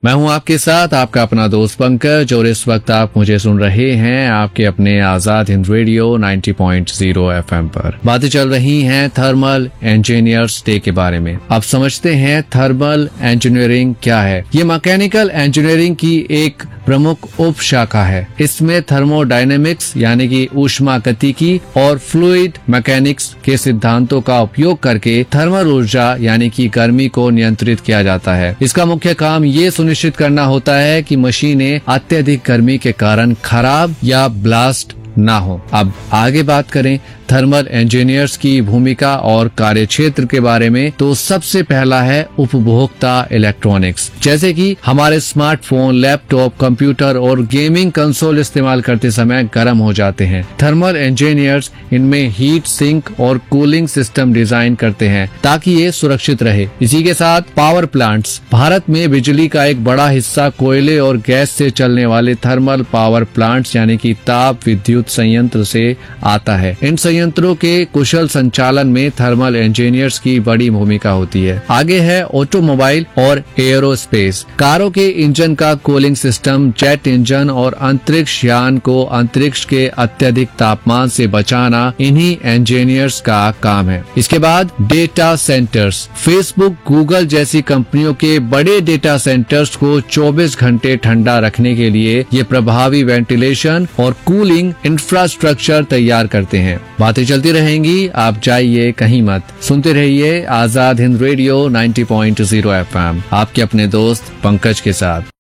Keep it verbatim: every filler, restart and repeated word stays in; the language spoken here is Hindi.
मैं हूं आपके साथ आपका अपना दोस्त पंकज और इस वक्त आप मुझे सुन रहे हैं आपके अपने आजाद हिंद रेडियो नब्बे पॉइंट शून्य एफएम पर। बातें चल रही हैं थर्मल इंजीनियर्स डे के बारे में। अब समझते हैं थर्मल इंजीनियरिंग क्या है। ये मैकेनिकल इंजीनियरिंग की एक प्रमुख उप शाखा है। इसमें थर्मोडायनेमिक्स यानी कि ऊष्मागतिकी और फ्लूइड मैकेनिक्स के सिद्धांतों का उपयोग करके थर्मल ऊर्जा यानी कि गर्मी को नियंत्रित किया जाता है। इसका मुख्य काम ये सुनिश्चित करना होता है कि मशीनें अत्यधिक गर्मी के कारण खराब या ब्लास्ट ना हो। अब आगे बात करें थर्मल इंजीनियर्स की भूमिका और कार्यक्षेत्र के बारे में, तो सबसे पहला है उपभोक्ता इलेक्ट्रॉनिक्स। जैसे कि हमारे स्मार्टफोन, लैपटॉप, कंप्यूटर और गेमिंग कंसोल इस्तेमाल करते समय गर्म हो जाते हैं। थर्मल इंजीनियर्स इनमें हीट सिंक और कूलिंग सिस्टम डिजाइन करते हैं ताकि ये सुरक्षित रहे। इसी के साथ पावर प्लांट्स। भारत में बिजली का एक बड़ा हिस्सा कोयले और गैस से चलने वाले थर्मल पावर प्लांट्स यानी कि ताप विद्युत संयंत्र से आता है। इन संयंत्रों के कुशल संचालन में थर्मल इंजीनियर्स की बड़ी भूमिका होती है। आगे है ऑटोमोबाइल और एयरोस्पेस। कारों के इंजन का कूलिंग सिस्टम, जेट इंजन और अंतरिक्ष यान को अंतरिक्ष के अत्यधिक तापमान से बचाना इन्हीं इंजीनियर्स का काम है। इसके बाद डेटा सेंटर्स। फेसबुक, गूगल जैसी कंपनियों के बड़े डेटा सेंटर्स को चौबीस घंटे ठंडा रखने के लिए ये प्रभावी वेंटिलेशन और कूलिंग इंफ्रास्ट्रक्चर तैयार करते हैं। बातें चलती रहेंगी, आप जाइए कहीं मत। सुनते रहिए आजाद हिंद रेडियो नब्बे पॉइंट शून्य एफएम, आपके अपने दोस्त पंकज के साथ।